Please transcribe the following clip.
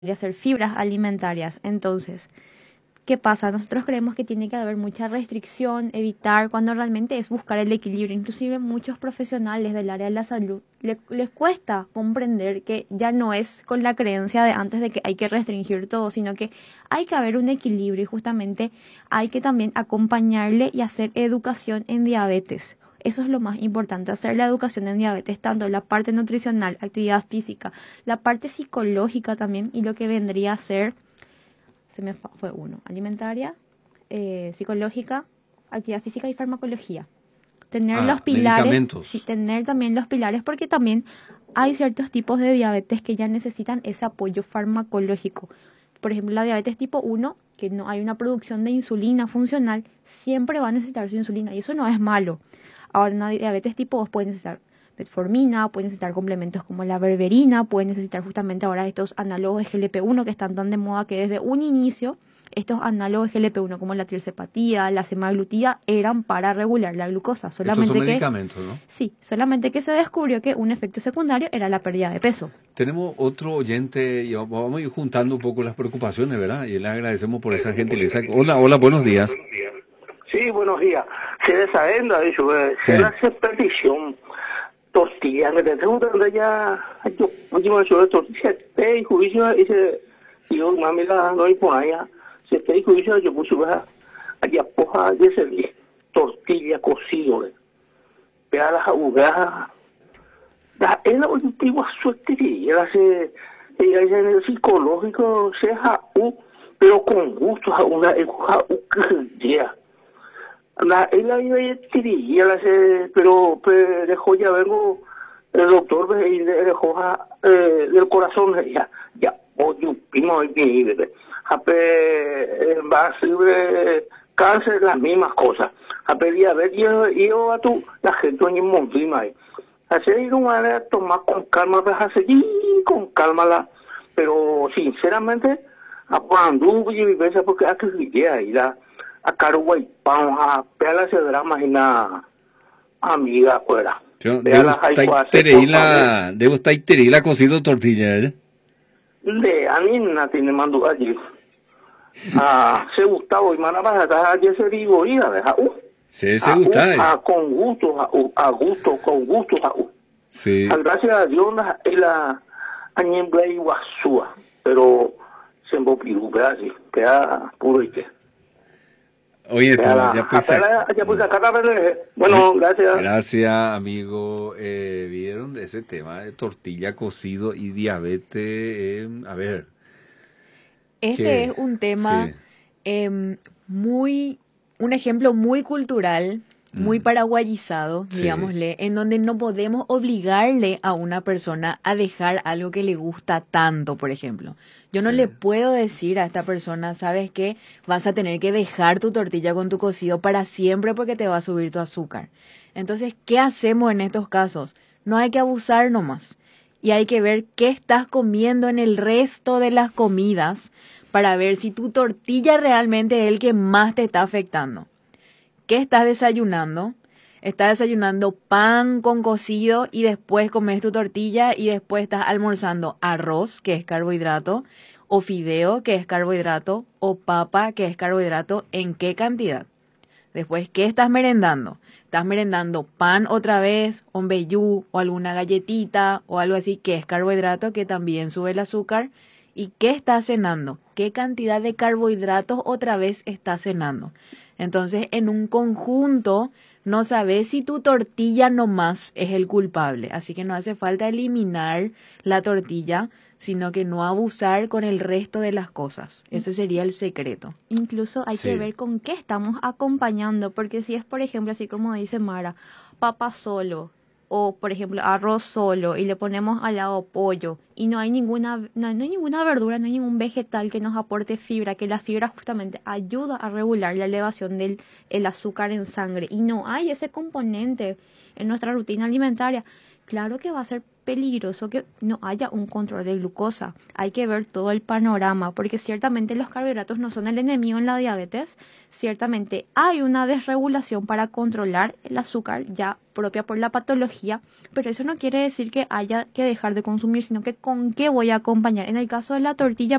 ser fibras alimentarias. Entonces, ¿qué pasa? Nosotros creemos que tiene que haber mucha restricción, evitar, cuando realmente es buscar el equilibrio. Inclusive muchos profesionales del área de la salud les cuesta comprender que ya no es con la creencia de antes de que hay que restringir todo, sino que hay que haber un equilibrio y justamente hay que también acompañarle y hacer educación en diabetes. Eso es lo más importante, hacer la educación en diabetes, tanto la parte nutricional, actividad física, la parte psicológica también y lo que vendría a ser, fue uno, alimentaria, psicológica, actividad física y farmacología. Tener los pilares, medicamentos. sí, tener también los pilares porque también hay ciertos tipos de diabetes que ya necesitan ese apoyo farmacológico. Por ejemplo, la diabetes tipo 1, que no hay una producción de insulina funcional, siempre va a necesitar su insulina y eso no es malo. Ahora, una diabetes tipo 2 puede necesitar metformina, puede necesitar complementos como la berberina, puede necesitar justamente ahora estos análogos de GLP-1 que están tan de moda que desde un inicio estos análogos de GLP-1 como la tirzepatida, la semaglutida eran para regular la glucosa. Estos son medicamentos, ¿no? Sí, solamente que se descubrió que un efecto secundario era la pérdida de peso. Tenemos otro oyente y vamos a ir juntando un poco las preocupaciones, ¿verdad? Y le agradecemos por esa gentileza. Hola, buenos días. Sí, buenos días. Se desagenda, dicho, se le hace petición tortilla, me te preguntando ya, yo, último de tortilla, te y juicio, y yo, mami, la no hay por allá, se te y juicio, yo puse, allá, poja, de servir, tortilla cocido, vea las agujas, es la última suerte que ella hace, ella en el psicológico, pero con gusto, una, ya. Él ahí tirilla, pero dejó ya vengo, el doctor dejó del corazón, ya, oye, primo, va a ser cáncer, las mismas cosas. A pedir, a ver, yo a tu, la gente en Monfima, así no van a tomar con calma, vas a seguir con calma, pero sinceramente, a cuando y vivencia, porque aquí idea y la a Caruay, vamos a pegarle ese drama y una amiga afuera. Debo estar la cocido tortilla, ¿eh? De Anina tiene mando allí. Se Gustavo y manaba ayer se digo, y deja, se gusta, con gusto, con gusto, sí. Gracias a Dios, la añembla y guasúa, pero se embopiru, así, queda puro y que. Oye, bueno, gracias. Gracias, amigo. ¿Vieron de ese tema de tortilla cocido y diabetes? A ver. Este es un tema un ejemplo muy cultural, muy paraguayizado, digámosle, en donde no podemos obligarle a una persona a dejar algo que le gusta tanto, por ejemplo. Yo no le puedo decir a esta persona, ¿sabes qué? Vas a tener que dejar tu tortilla con tu cocido para siempre porque te va a subir tu azúcar. Entonces, ¿qué hacemos en estos casos? No hay que abusar nomás. Y hay que ver qué estás comiendo en el resto de las comidas para ver si tu tortilla realmente es el que más te está afectando. ¿Qué estás desayunando? Estás desayunando pan con cocido y después comes tu tortilla y después estás almorzando arroz, que es carbohidrato, o fideo, que es carbohidrato, o papa, que es carbohidrato. ¿En qué cantidad? Después, ¿qué estás merendando? ¿Estás merendando pan otra vez, un vellú, o alguna galletita, o algo así, que es carbohidrato, que también sube el azúcar? ¿Y qué estás cenando? ¿Qué cantidad de carbohidratos otra vez estás cenando? Entonces, en un conjunto, no sabes si tu tortilla nomás es el culpable. Así que no hace falta eliminar la tortilla, sino que no abusar con el resto de las cosas. Ese sería el secreto. Incluso hay que ver con qué estamos acompañando, porque si es, por ejemplo, así como dice Mara, papa solo, o por ejemplo arroz solo y le ponemos al lado pollo y no hay ninguna verdura, no hay ningún vegetal que nos aporte fibra, que la fibra justamente ayuda a regular la elevación del azúcar en sangre y no hay ese componente en nuestra rutina alimentaria. claro que va a ser peligroso que no haya un control de glucosa. Hay que ver todo el panorama, porque ciertamente los carbohidratos no son el enemigo en la diabetes. Ciertamente hay una desregulación para controlar el azúcar ya propia por la patología, pero eso no quiere decir que haya que dejar de consumir, sino que con qué voy a acompañar. En el caso de la tortilla,